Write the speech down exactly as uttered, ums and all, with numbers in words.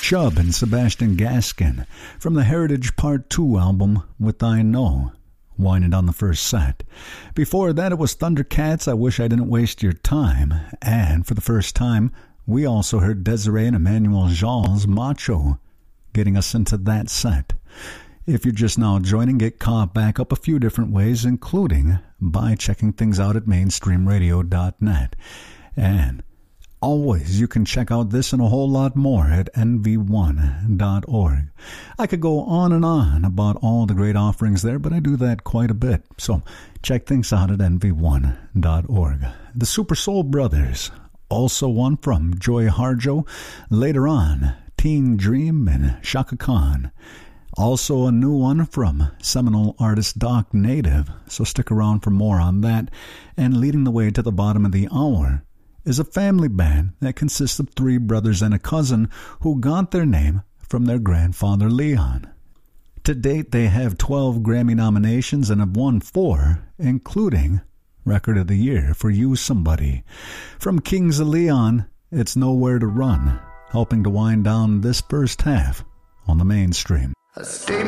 Chubb and Sebastian Gaskin from the Heritage Part two album With I Know, winding on the first set. Before that, it was Thundercats, I Wish I Didn't Waste Your Time. And for the first time, we also heard Desiree and Emmanuel Jall's Macho, getting us into that set. If you're just now joining, get caught back up a few different ways, including by checking things out at mainstream radio dot net. And always, you can check out this and a whole lot more at N V one dot org. I could go on and on about all the great offerings there, but I do that quite a bit. So check things out at N V one dot org. The Super Soul Brothers, also one from Joy Harjo. Later on, Teen Dream and Shaka Khan. Also a new one from seminal artist Doc Native, so stick around for more on that. And leading the way to the bottom of the hour is a family band that consists of three brothers and a cousin who got their name from their grandfather Leon. To date, they have twelve Grammy nominations and have won four, including Record of the Year for You Somebody. From Kings of Leon, it's Nowhere to Run, helping to wind down this first half on the mainstream.